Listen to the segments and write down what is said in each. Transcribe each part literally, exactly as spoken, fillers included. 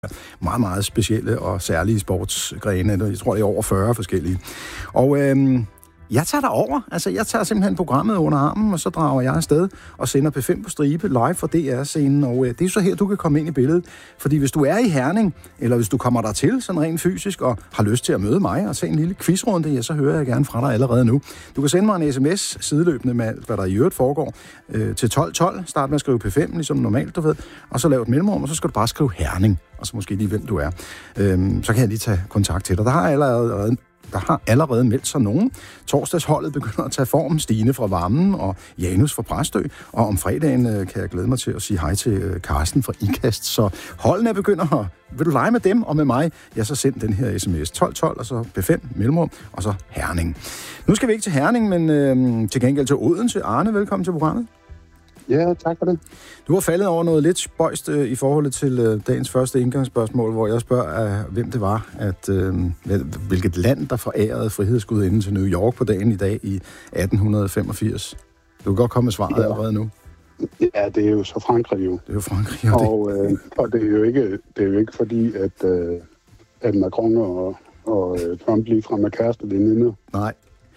meget, meget specielle og særlige sportsgrene. Jeg tror, det er over fyrre forskellige. Og øhm, jeg tager derover. Altså, jeg tager simpelthen programmet under armen, og så drager jeg afsted og sender P fem på stribe live fra D R-scenen. Og øh, det er så her, du kan komme ind i billedet. Fordi hvis du er i Herning, eller hvis du kommer der til sådan rent fysisk, og har lyst til at møde mig og tage en lille quizrunde, ja, så hører jeg gerne fra dig allerede nu. Du kan sende mig en sms sideløbende med alt, hvad der i øvrigt foregår, øh, til tolv tolv. Start med at skrive P fem, ligesom normalt, du ved. Og så lave et mellemrum, og så skal du bare skrive Herning. Og så måske lige, hvem du er. Øhm, så kan jeg lige tage kontakt til dig. Der har allerede... Der har allerede meldt sig nogen. Torsdagsholdet begynder at tage form. Stine fra Varmen og Janus fra Præstø. Og om fredagen øh, kan jeg glæde mig til at sige hej til øh, Carsten fra Ikast. Så holdene begynder at... Vil du lege med dem og med mig? Ja, så send den her sms tolv tolv, og så P fem, mellemrum, og så Herning. Nu skal vi ikke til Herning, men øh, til gengæld til Odense. Arne, velkommen til programmet. Ja, tak for det. Du har faldet over noget lidt spøjst øh, i forhold til øh, dagens første indgangsspørgsmål, hvor jeg spørger, øh, hvem det var, at øh, hvilket land, der forærede frihedsgudinden til New York på dagen i dag i atten femogfirs. Du kan godt komme med svaret ja. allerede nu. Ja, det er jo så Frankrig jo. Det er jo Frankrig, og, og, øh, og det er jo ikke, det er jo ikke fordi, at, øh, at Macron og, og Trump ligefrem er kæreste veninder. Nej,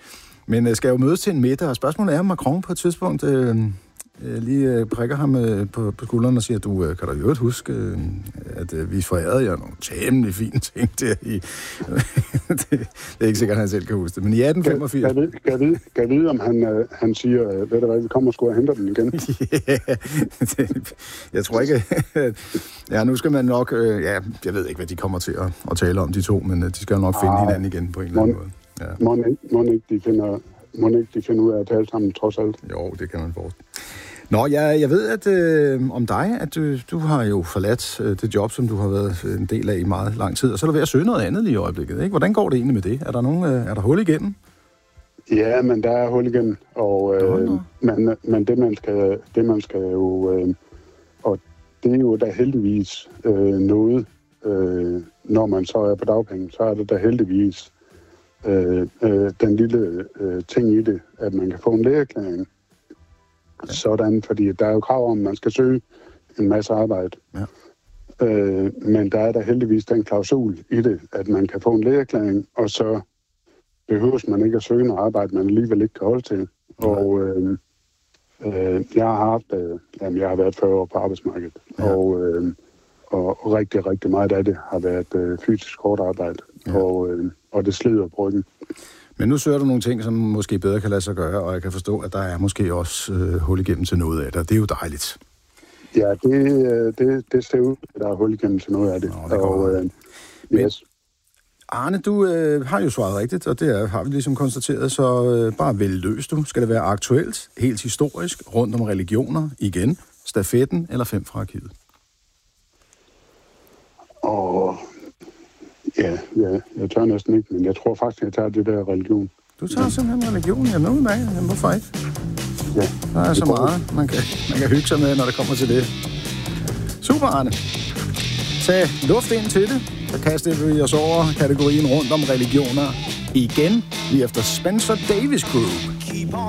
men øh, skal jo mødes til en middag, og spørgsmålet er, om Macron på et tidspunkt... Øh, lige prikker ham på, på skulderen og siger, du kan da jo ikke huske, at vi forærede jer nogle temmelig fine ting der i... det, det er ikke sikkert, at han selv kan huske det, men i atten femogfirs... Kan, kan, jeg vide, kan jeg vide, om han, han siger, ved du hvad, vi kommer sgu og henter den igen? yeah, det, jeg tror ikke... ja, nu skal man nok... Ja, jeg ved ikke, hvad de kommer til at, at tale om, de to, men de skal nok finde ah, hinanden igen på en eller anden måde. Ja. Må, må ikke de finder... Må ikke de finde ud af at tale sammen, trods alt? Jo, det kan man forestille. Nå, jeg, jeg ved at øh, om dig, at du, du har jo forladt øh, det job, som du har været en del af i meget lang tid, og så er du ved at søge noget andet lige i øjeblikket, ikke? Hvordan går det egentlig med det? Er der, nogen, øh, er der hul igennem? Ja, men der er hul igennem, og øh, men, men det, man skal, det man skal jo, øh, og det er jo da heldigvis øh, noget, øh, når man så er på dagpenge, så er det da heldigvis Øh, øh, den lille øh, ting i det, at man kan få en lægeerklæring. Ja. Sådan, fordi der er jo krav om, at man skal søge en masse arbejde. Ja. Øh, men der er der heldigvis den klausul i det, at man kan få en lægeerklæring, og så behøves man ikke at søge noget arbejde, man alligevel ikke kan holde til. Ja. Og øh, øh, jeg har haft, øh, jamen, jeg har været fyrre år på arbejdsmarkedet, ja. og, øh, og rigtig, rigtig meget af det har været øh, fysisk hårdt arbejde. Ja. Og, øh, og det slider bryggen. Men nu søger du nogle ting, som måske bedre kan lade sig gøre, og jeg kan forstå, at der er måske også øh, hul igennem til noget af det. Det er jo dejligt. Ja, det, det, det ser ud, at der er hul igennem til noget af det. Nå, det og, øh, yes. Arne, du øh, har jo svaret rigtigt, og det er, har vi ligesom konstateret, så øh, bare vælg løs du. Skal det være aktuelt, helt historisk, rundt om religioner, igen, stafetten eller fem fra arkivet? Og... Ja, ja, jeg tør næsten ikke, men jeg tror faktisk, at jeg tager det der religion. Du tager simpelthen religion? Ja, noget med. Jamen, hvorfor ikke? Ja. Der er så meget, man kan, man kan hygge sig med, når det kommer til det. Super, Arne. Tag luft ind til det. Så kaster vi os over kategorien rundt om religioner igen. Lige efter Spencer Davis Crew.